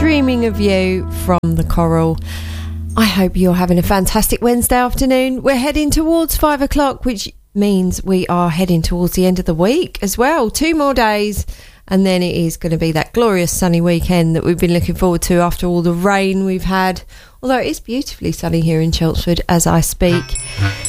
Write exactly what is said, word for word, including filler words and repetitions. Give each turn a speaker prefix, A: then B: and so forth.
A: Dreaming of You from The Coral. I hope you're having a fantastic Wednesday afternoon. We're heading towards five o'clock, which means we are heading towards the end of the week as well. Two more days, and then it is going to be that glorious sunny weekend that we've been looking forward to after all the rain we've had. Although it is beautifully sunny here in Chelmsford as I speak.